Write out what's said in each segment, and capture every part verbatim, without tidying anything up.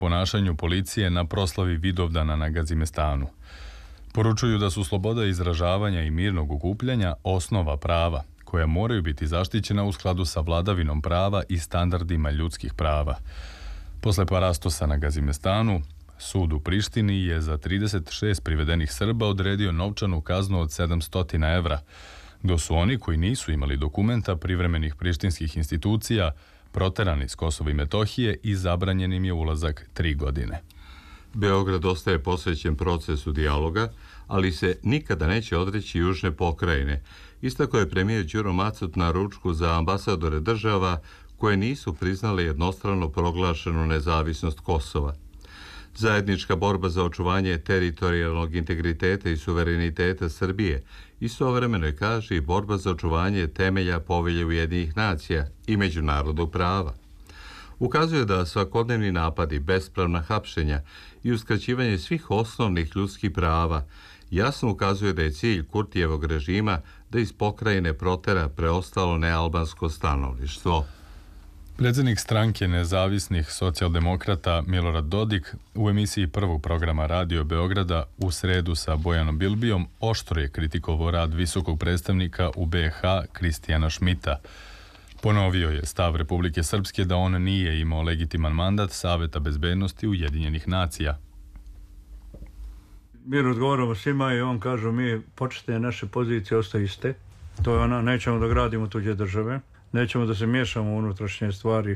ponašanju policije na proslavi Vidovdana na Gazimestanu. Poručuju da su sloboda izražavanja i mirnog okupljanja osnova prava, koja moraju biti zaštićena u skladu sa vladavinom prava i standardima ljudskih prava. Posle parastosa na Gazimestanu, sud u Prištini je za trideset šest privedenih Srba odredio novčanu kaznu od sedamsto evra, dok su oni koji nisu imali dokumenta privremenih prištinskih institucija proterani s Kosova i Metohije i zabranjen im je ulazak tri godine. Beograd ostaje posvećen procesu dijaloga, ali se nikada neće odreći južne pokrajine. Istako je premijer Đuro Macut na ručku za ambasadore država koje nisu priznale jednostrano proglašenu nezavisnost Kosova. Zajednička borba za očuvanje teritorijalnog integriteta i suvereniteta Srbije istovremeno je, kaže, i borba za očuvanje temelja Povelje Ujedinjenih nacija i međunarodnog prava. Ukazuje da svakodnevni napadi, bespravna hapšenja i uskraćivanje svih osnovnih ljudskih prava jasno ukazuje da je cilj Kurtijevog režima da iz pokrajine protera preostalo nealbansko stanovništvo. Predsjednik stranke nezavisnih socijaldemokrata Milorad Dodik u emisiji prvog programa Radio Beograda u sredu sa Bojanom Bilbijom oštro je kritikovao rad visokog predstavnika u be ha Kristijana Šmita. Ponovio je stav Republike Srpske da on nije imao legitiman mandat Saveta bezbednosti Ujedinjenih nacija. Mi razgovaramo s njima i on kaže mi početne naše pozicije ostaju iste. To je ona, nećemo da gradimo tuđe države, nećemo da se miješamo u unutrašnje stvari,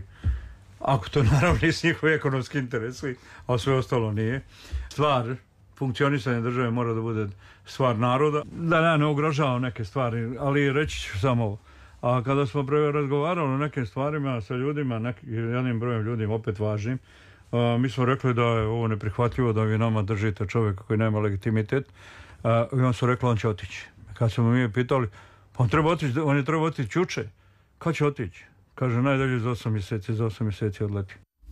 ako to naravno nisu njihovi ekonomski interesi, a sve ostalo nije. Stvar funkcionisanja države mora da bude stvar naroda. Da ja ne ugrožavam neke stvari, ali reći ću samo ovo. A kada smo razgovarali o nekim stvarima sa ljudima, nekim, jednim brojem ljudima, opet važnim, a, mi smo rekli da je ovo neprihvatljivo, da vi nama držite čovjeka koji nema legitimitet. A, I on su rekli, on će otići. Kad smo mi pitali, pa on treba otići, on je treba otići juče. Kad će otići? Kaže, najdalje za osam mjeseci, za osam mjeseci odleti.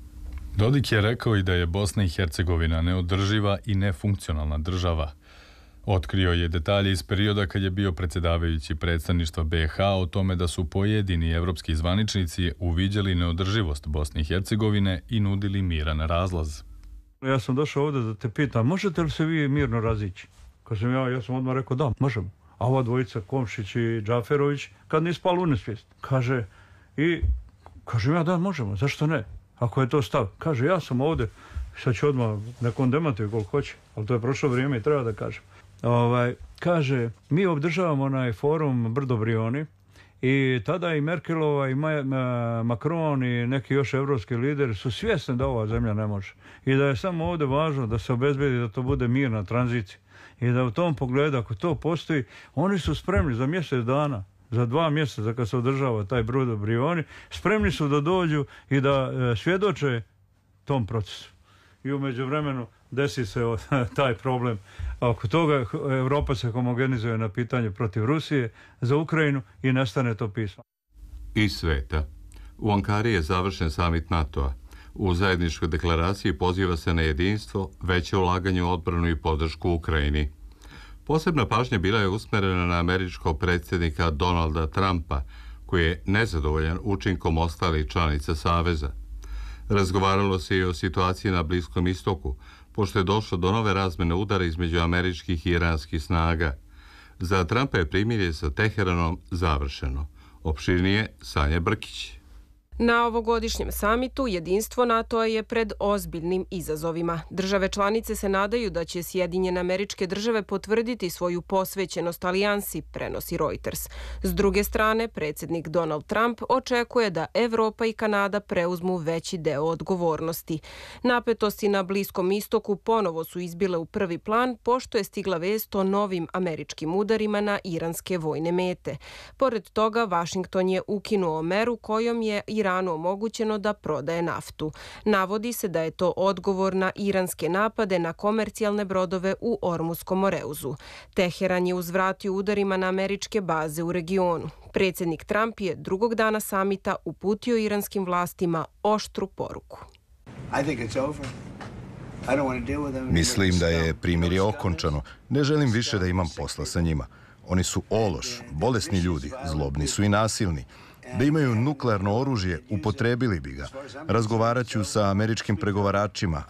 Dodik je rekao i da je Bosna i Hercegovina neodrživa i nefunkcionalna država. Otkrio je detalje iz perioda kad je bio predsjedavajući predstavništva be ha o tome da su pojedini evropski zvaničnici uviđali neodrživost Bosne i Hercegovine i nudili miran razlaz. Ja sam došao ovdje da te pitam, možete li se vi mirno razići? Kad sam ja, ja sam odmah rekao da, možemo. A ova dvojica, Komšić i Džaferović, kad nije spalo u nesvijest. Kaže, i kažem ja da, možemo, zašto ne? Ako je to stav. Kaže, ja sam ovdje, sad ću odmah nekom demantuju koliko hoće, ali to je prošlo vrijeme i treba da kažem. Ovaj, kaže, mi obdržavamo onaj forum Brdo Brioni i tada i Merkelova i Macron i neki još evropski lideri su svjesni da ova zemlja ne može. I da je samo ovdje važno da se obezbedi da to bude mirna tranzicija. I da u tom pogledu, ako to postoji, oni su spremni za mjesec dana, za dva mjeseca kad se održava taj Brdo Brioni, spremni su da dođu i da e, svjedoče tom procesu. I u međuvremenu desi se o, taj problem. Oko toga Evropa se homogenizuje na pitanje protiv Rusije za Ukrajinu i nestane to pismo. Iz sveta. U Ankari je završen samit NATO-a. U zajedničkoj deklaraciji poziva se na jedinstvo, veće ulaganje u odbranu i podršku Ukrajini. Posebna pažnja bila je usmjerena na američkog predsjednika Donalda Trumpa, koji je nezadovoljan učinkom ostalih članica Saveza. Razgovaralo se i o situaciji na Bliskom istoku, pošto je došlo do nove razmjene udara između američkih i iranskih snaga. Za Trumpa je primirje sa Teheranom završeno. Opširnije Sanja Brkić. Na ovogodišnjem samitu jedinstvo NATO-a je pred ozbiljnim izazovima. Države članice se nadaju da će Sjedinjene Američke Države potvrditi svoju posvećenost alijansi, prenosi Reuters. S druge strane, predsjednik Donald Trump očekuje da Evropa i Kanada preuzmu veći deo odgovornosti. Napetosti na Bliskom istoku ponovo su izbile u prvi plan, pošto je stigla vest o novim američkim udarima na iranske vojne mete. Pored toga, Vašington je ukinuo meru kojom je Iranu omogućeno da prodaje naftu. Navodi se da je to odgovor na iranske napade na komercijalne brodove u Ormuskom Moreuzu. Teheran je uzvratio udarima na američke baze u regionu. Predsjednik Trump je drugog dana samita uputio iranskim vlastima oštru poruku. Mislim da je primirje okončano. Ne želim više da imam posla sa njima. Oni su ološ, bolesni ljudi, zlobni su i nasilni. Da imaju nuklearno oružje, upotrebili bi ga. Razgovarat ću sa američkim pregovaračima,